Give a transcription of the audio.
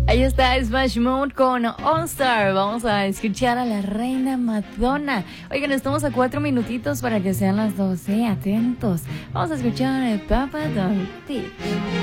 Ahí está Smash Mouth con All Star. Vamos a escuchar a la reina Madonna. Oigan, estamos a 4 minutitos para que sean las 12. Atentos. Vamos a escuchar el Papa Don't Thief.